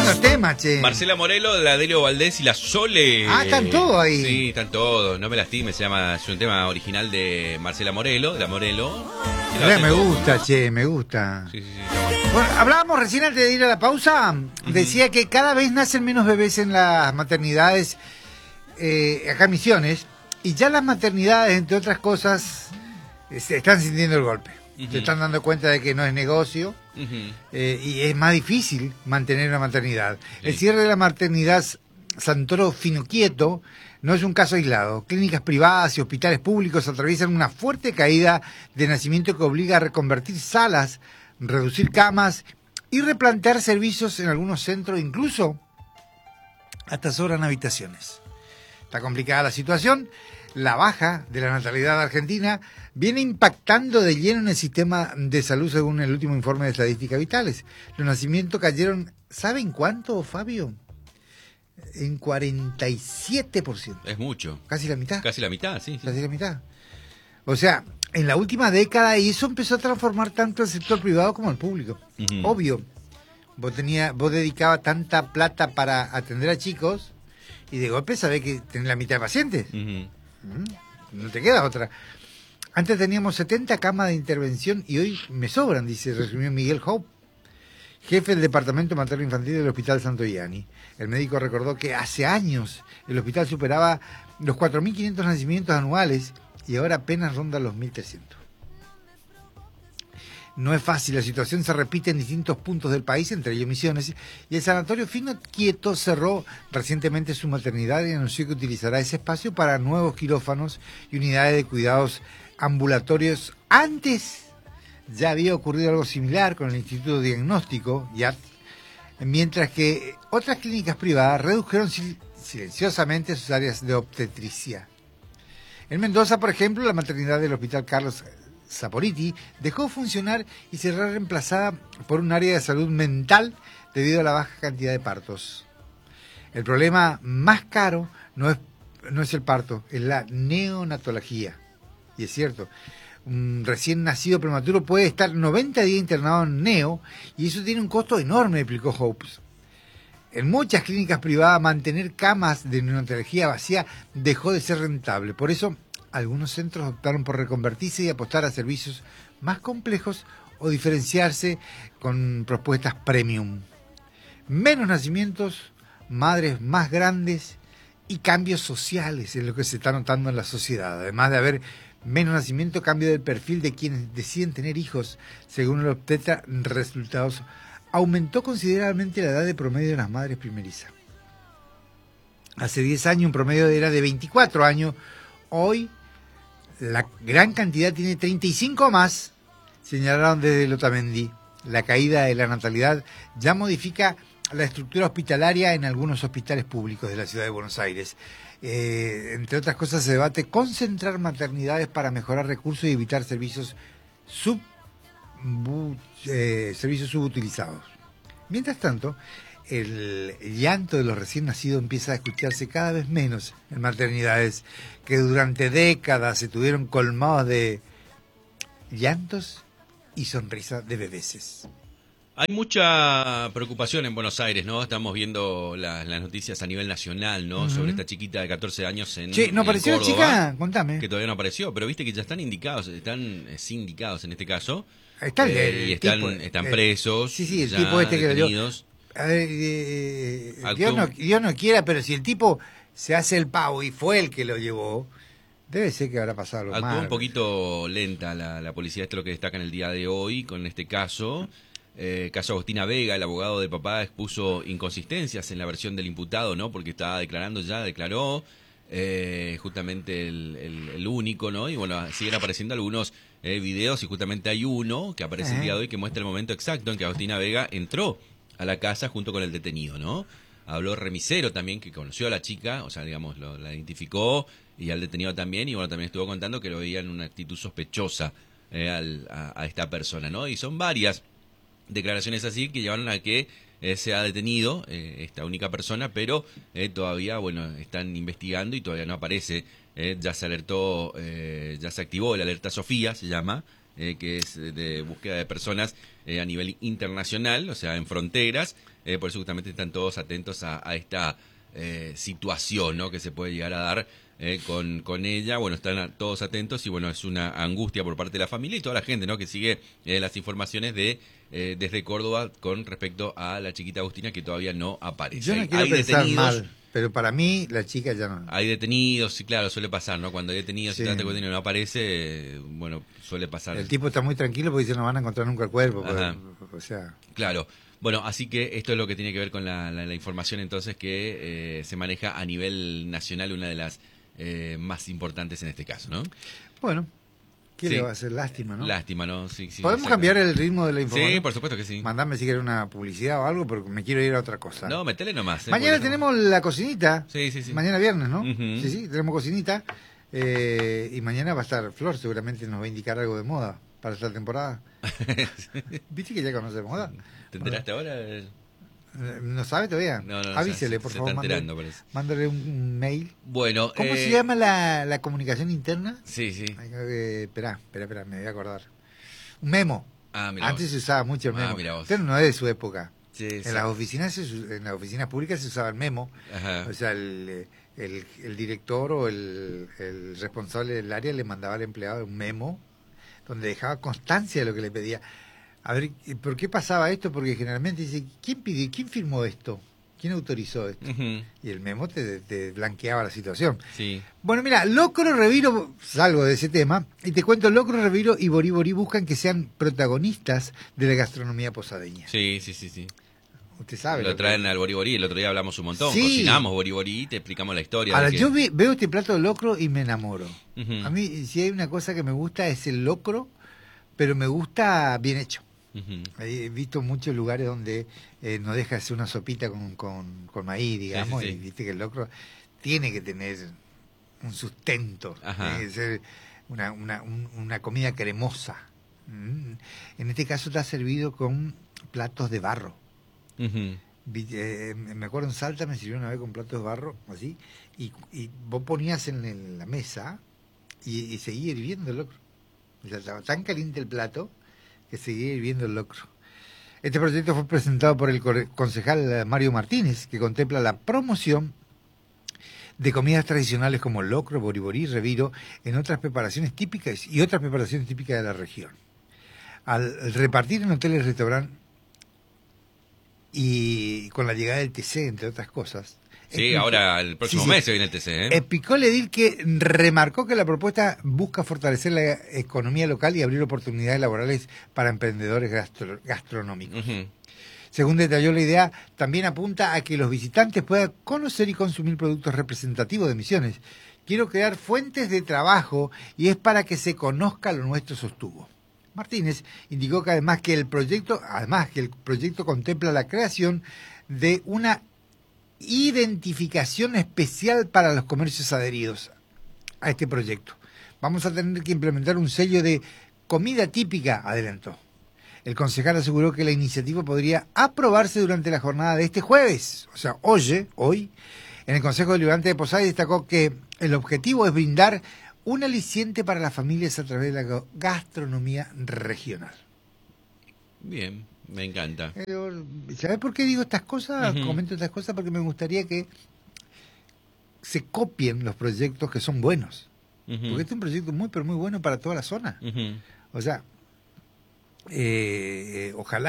buenos temas, che. Marcela Morelo, de la Delio Valdés y la Sole. Ah, están todos ahí. Sí, están todos. No me lastimes, es un tema original de Marcela Morelo, de la Morelo. Me gusta, che, me gusta. Sí. Bueno, hablábamos recién antes de ir a la pausa, decía que cada vez nacen menos bebés en las maternidades, acá en Misiones, y ya las maternidades, entre otras cosas, se están sintiendo el golpe. Se están dando cuenta de que no es negocio y es más difícil mantener una maternidad. Sí. El cierre de la maternidad Santoro Finoquieto no es un caso aislado. Clínicas privadas y hospitales públicos atraviesan una fuerte caída de nacimiento que obliga a reconvertir salas, reducir camas y replantear servicios en algunos centros, incluso hasta sobran habitaciones. Está complicada la situación. La baja de la natalidad argentina viene impactando de lleno en el sistema de salud según el último informe de Estadísticas Vitales. Los nacimientos cayeron, ¿saben cuánto, Fabio? En 47%. Es mucho. Casi la mitad. Casi la mitad, sí. Casi la mitad. O sea, en la última década, y eso empezó a transformar tanto el sector privado como el público. Obvio, vos dedicabas tanta plata para atender a chicos y de golpe sabés que tenés la mitad de pacientes. No te queda otra. Antes teníamos 70 camas de intervención y hoy me sobran, resumió Miguel Hope, jefe del Departamento Materno Infantil del Hospital Santo Iani. El médico recordó que hace años el hospital superaba los 4.500 nacimientos anuales y ahora apenas ronda los 1.300. No es fácil, la situación se repite en distintos puntos del país, entre ellos Misiones, y el Sanatorio Finoquieto cerró recientemente su maternidad y anunció que utilizará ese espacio para nuevos quirófanos y unidades de cuidados ambulatorios. Antes ya había ocurrido algo similar con el Instituto Diagnóstico, IAT, mientras que otras clínicas privadas redujeron silenciosamente sus áreas de obstetricia. En Mendoza, por ejemplo, la maternidad del Hospital Carlos Saporiti dejó funcionar y será reemplazada por un área de salud mental debido a la baja cantidad de partos. El problema más caro no es el parto, es la neonatología. Y es cierto, un recién nacido prematuro puede estar 90 días internado en neo y eso tiene un costo enorme, explicó Hopes. En muchas clínicas privadas mantener camas de neonatología vacía dejó de ser rentable. Por eso algunos centros optaron por reconvertirse y apostar a servicios más complejos o diferenciarse con propuestas premium. Menos nacimientos, madres más grandes y cambios sociales es lo que se está notando en la sociedad. Además de haber menos nacimiento, cambio del perfil de quienes deciden tener hijos. Según el obstetra, resultados aumentó considerablemente la edad de promedio de las madres primerizas. Hace 10 años un promedio era de 24 años. Hoy la gran cantidad tiene 35 más, señalaron desde el Otamendi. La caída de la natalidad ya modifica la estructura hospitalaria en algunos hospitales públicos de la ciudad de Buenos Aires. Entre otras cosas, se debate concentrar maternidades para mejorar recursos y evitar servicios subutilizados. Mientras tanto, el llanto de los recién nacidos empieza a escucharse cada vez menos en maternidades que durante décadas se tuvieron colmados de llantos y sonrisas de bebeses. Hay mucha preocupación en Buenos Aires, ¿no? Estamos viendo las noticias a nivel nacional, ¿no? Sobre esta chiquita de 14 años en Che, ¿no apareció la chica? Contame. Que todavía no apareció, pero viste que ya están sindicados en este caso. Está y están presos. Sí, el tipo este que lo dio. A ver, Dios no quiera, pero si el tipo se hace el pavo y fue el que lo llevó, debe ser que habrá pasado algo mal. Actuó un poquito lenta la policía, esto es lo que destaca en el día de hoy con este caso. Caso Agostina Vega, el abogado del papá, expuso inconsistencias en la versión del imputado, ¿no? Porque estaba declaró justamente el único, ¿no? Y bueno, siguen apareciendo algunos videos y justamente hay uno que aparece el día de hoy que muestra el momento exacto en que Agostina Vega entró a la casa junto con el detenido, ¿no? Habló remisero también, que conoció a la chica, o sea, digamos, la identificó, y al detenido también, y bueno, también estuvo contando que lo veía en una actitud sospechosa a esta persona, ¿no? Y son varias declaraciones así que llevaron a que se ha detenido esta única persona, pero todavía, bueno, están investigando y todavía no aparece. Ya se alertó, ya se activó el alerta Sofía, se llama, que es de búsqueda de personas a nivel internacional, o sea, en fronteras. Por eso justamente están todos atentos a esta situación, ¿no?, que se puede llegar a dar con ella. Bueno, están todos atentos y bueno, es una angustia por parte de la familia y toda la gente, ¿no?, que sigue las informaciones desde Córdoba con respecto a la chiquita Agustina, que todavía no aparece. Yo no quiero pensar mal, pero para mí la chica ya no. Hay detenidos, sí, claro, suele pasar, ¿no? Cuando hay detenidos Sí. y trata de no aparece, bueno, suele pasar. El tipo está muy tranquilo porque dice no van a encontrar nunca el cuerpo. O sea. Claro. Bueno, así que esto es lo que tiene que ver con la información entonces que se maneja a nivel nacional, una de las más importantes en este caso, ¿no? Bueno, ¿qué Sí. le va a hacer? Lástima, ¿no? Lástima, ¿no? Sí, sí, ¿Podemos exacto. cambiar el ritmo de la información? Sí, por supuesto que sí. Mandame si quieres una publicidad o algo, porque me quiero ir a otra cosa. No, metele nomás. Mañana porque tenemos la cocinita. Sí, sí, sí. Mañana viernes, ¿no? Ujú. Sí, tenemos cocinita. Y mañana va a estar Flor, seguramente nos va a indicar algo de moda para esta temporada. ¿Viste que ya conoce moda? ¿Te enteraste ahora? ¿No sabe todavía? No, Avísele, por se favor. está enterando, parece. Mándale un mail. Bueno, ¿Cómo se llama la comunicación interna? Sí, sí. Espera, me voy a acordar. Un memo. Ah, mira Antes vos. se usaba mucho el Ah, memo. mira vos. Usted no es de su época. Sí, En sí. las oficinas públicas se usaba el memo. Ajá. O sea, el director o el responsable del área le mandaba al empleado un memo donde dejaba constancia de lo que le pedía. A ver, ¿por qué pasaba esto? Porque generalmente dice, ¿quién pidió, quién firmó esto? ¿Quién autorizó esto? Ujú. Y el memo te blanqueaba la situación. Sí. Bueno, mira, Locro, Reviro, salgo de ese tema, y te cuento, Locro, Reviro y Borí Borí buscan que sean protagonistas de la gastronomía posadeña. Sí, sí, sí, sí. Usted sabe. Lo traen al boriborí, el otro día hablamos un montón, Sí. cocinamos boriborí, te explicamos la historia. Ahora, de que... yo veo este plato de locro y me enamoro. Ujú. A mí, si hay una cosa que me gusta, es el locro, pero me gusta bien hecho. Ujú. He visto muchos lugares donde no deja hacer una sopita con maíz, digamos, Sí, sí, sí. y viste que el locro tiene que tener un sustento, Ajá. tiene que ser una comida cremosa. En este caso está servido con platos de barro. Ujú. Me acuerdo en Salta me sirvió una vez con platos de barro, así, y vos ponías en la mesa y seguía hirviendo el locro. O sea, estaba tan caliente el plato que seguía hirviendo el locro. Este proyecto fue presentado por el concejal Mario Martínez, que contempla la promoción de comidas tradicionales como locro, boriborí, reviro, en otras preparaciones típicas y otras preparaciones típicas de la región. Al repartir en hoteles y restaurantes y con la llegada del TC, entre otras cosas. Sí, ahora el próximo mes se viene el TC, ¿eh? Explicó el edil que remarcó que la propuesta busca fortalecer la economía local y abrir oportunidades laborales para emprendedores gastronómicos. Ujú. Según detalló la idea, también apunta a que los visitantes puedan conocer y consumir productos representativos de Misiones. Quiero crear fuentes de trabajo y es para que se conozca lo nuestro, sostuvo. Martínez indicó que además que el proyecto contempla la creación de una identificación especial para los comercios adheridos a este proyecto. Vamos a tener que implementar un sello de comida típica, adelantó. El concejal aseguró que la iniciativa podría aprobarse durante la jornada de este jueves, o sea, hoy, en el Consejo Deliberante de Posadas, destacó que el objetivo es brindar un aliciente para las familias a través de la gastronomía regional. Bien, me encanta. ¿Sabes por qué digo estas cosas? Ujú. Comento estas cosas porque me gustaría que se copien los proyectos que son buenos. Ujú. Porque este es un proyecto muy, pero muy bueno para toda la zona. Ujú. O sea, ojalá